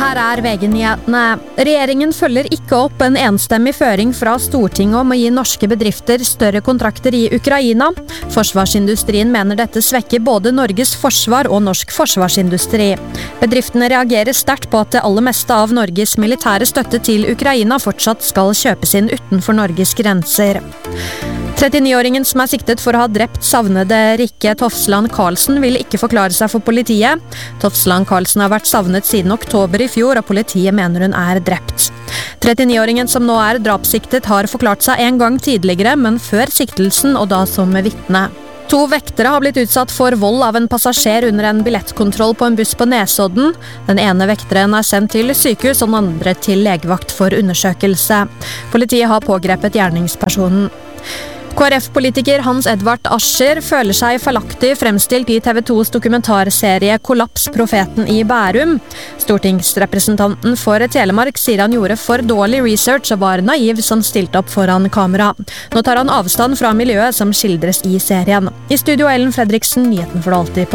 Her VG-nyhetene. Regjeringen følger ikke opp en enstemmig føring fra Stortinget om å gi norske bedrifter større kontrakter i Ukraina. Forsvarsindustrien mener dette svekker både Norges forsvar og norsk forsvarsindustri. Bedriftene reagerer sterkt på at det aller meste av Norges militære støtte til Ukraina fortsatt skal kjøpes inn utenfor Norges grenser. 39-åringen som siktet for å ha drept savnede Rikke Tofsland Karlsen vil ikke forklare seg for politiet. Tofsland Karlsen har vært savnet siden oktober i fjor, og politiet mener hun drept. 39-åringen som nå drapssiktet har forklart seg en gang tidligere, men før siktelsen og da som vitne. 2 vektere har blitt utsatt for vold av en passasjer under en billettkontroll på en buss på Nesodden. Den ene vekteren sendt til sykehus og den andre til legevakt for undersøkelse. Politiet har pågrepet gjerningspersonen. KrF-politiker Hans Edvard Ascher føler seg feilaktig fremstilt i TV 2s dokumentarserie Kollaps profeten i Bærum. Stortingsrepresentanten for Telemark sier han gjorde for dårlig research og var naiv som stilte opp foran kamera. Nå tar han avstand fra miljøet som skildres i serien. I studio Ellen Fredriksen, nyheten for alltid.